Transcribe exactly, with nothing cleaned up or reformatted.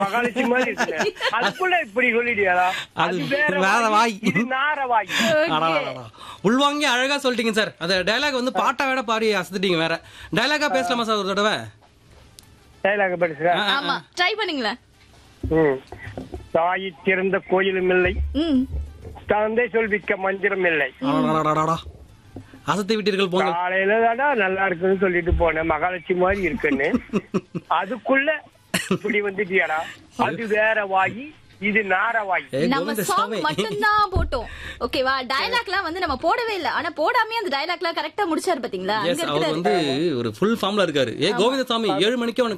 மகாலட்சுமி மாதிரி இருக்குல்ல, அதுக்குள்ள இப்படி சொல்லிட்டியாடா? அது அது வேற வேற வாய், வாய். இது நார வாய். அடா, அடா, அடா. உள்வாங்கி அழகா சொல்லிட்டீங்க சார். அந்த டயலாக் வந்து பாட்டா வேட பாடி அசத்துட்டீங்க. வேற டயலாகா பேசலாமா சார் ஒரு தடவை? டைலாக படிச்சுக்க. ஆமா ட்ரை பண்ணுங்களேன். ம். தாயை திறந்த கோயிலும் இல்லை, ம் தந்தை சொல்விக்க மந்திரம் இல்லை. அடடடடடா. அசத்தி விட்டீர்கள் போங்க. காலையில தாடா நல்லா இருக்குன்னு சொல்லிட்டு போனேன், மகாலட்சுமி மாதிரி இருக்குன்னு. அதுக்குள்ள இப்படி வந்துட்டியாடா? அது வேற வாயி, இது நார வாய். ஏய், நம்ம கோவிந்த சாங் சாமி. மட்டும் தான் போட்டோம். ஓகேவா? டயலாக்லாம் வந்து நம்ம போடவே இல்ல. ஆனா போடாமே அந்த டயலாக்லாம் கரெக்டா முடிச்சாரு பாத்தீங்களா? Yes, அங்க அவர் இருக்கிறாரு. வந்து ஒரு ஃபுல் ஃபார்ம்ல இருக்காரு. ஏ கோவிந்தசாமி ஏழு மணிக்கு அவனுக்கு